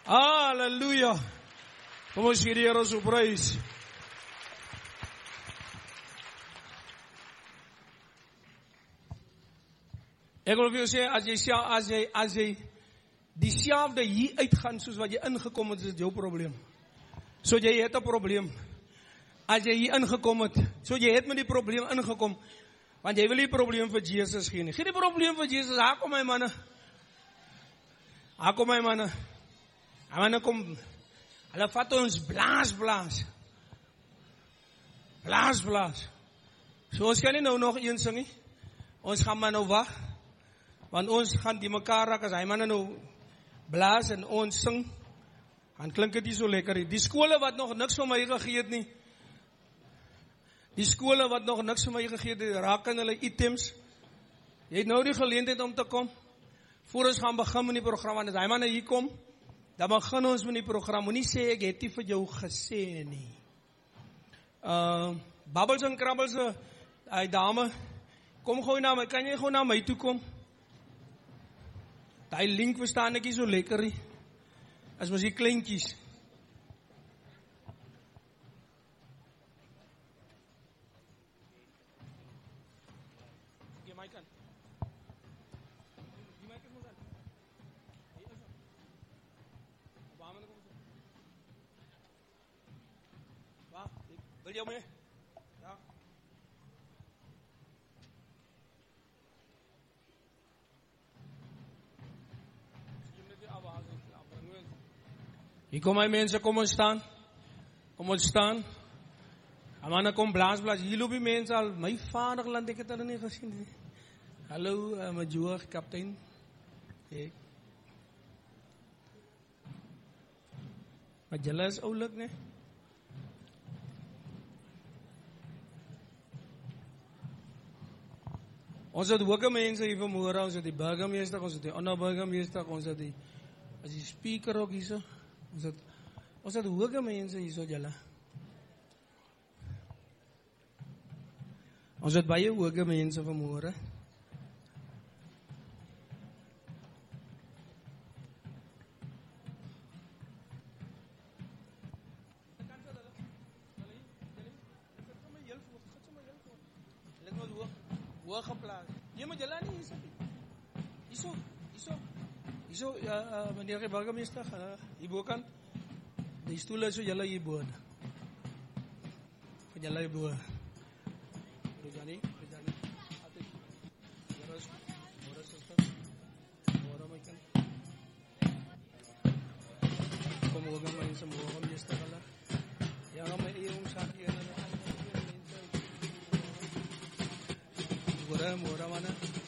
Halleluja. Kom ons gee die Here so prys. Ek wil vir jou sê, as jy dieselfde hier uitgaan soos wat jy ingekom het, is dit jou probleem. So jy het 'n probleem. As jy hier ingekom het, so jy het met die probleem ingekom, want jy wil nie die probleem vir Jesus gee nie. Gee die probleem vir Jesus, haar kom my manne. Haar kom my manne. En manne kom, hulle vat ons blaas. Blaas. So ons kan nie nou nog een sing nie. Ons gaan maar nou wag. Want ons gaan die mekaar raak as hy manne nou blaas en ons sing. Dan klink dit nie so lekker nie. Die skole wat nog niks vir my gegee het nie. Raak aan hulle items. Jy het nou die geleentheid om te kom. Voor ons gaan begin met die program. Want as hy manne hier kom, dan begin ons met die program. Moenie sê ek het nie vir jou gesê nie. Babbels en krabbels, hy dame, kom gou na my, kan jy gou na my toe kom? Die link verstaan ek nie so lekker nie. As mos die kleintjies. Gee my kant. Die mic is mos aan. Hier is hom. Waar moet ek kom? Waar? Wil jy mee? Ja. Hier kom my mense, kom ons staan. Amana kom blaas. Hier loop die mense al, my vaderland, ek het hulle nie gesien nie. Hallo, my Joog, kaptein. Hey. Maar julle is oulik, ne? Ons het ook mense hier vanmôre, ons het die burgemeester, ons het die onderburgemeester, ons het die speaker ook hier so. Ons het hoge mense hier so julle. Ons het baie hoge mense vanmôre. Hoog geplaas. Jy moet julle nie Hierso, meneer die burgemeester, hierbo kan. Die stoele is so julle hierbo. Van julle hierbo. Rejani. Atik. Môre suster. Môre my kind. Kom hoor my mense, môre meester hulle. Ja, my eong sakkie en hulle. Môre mana.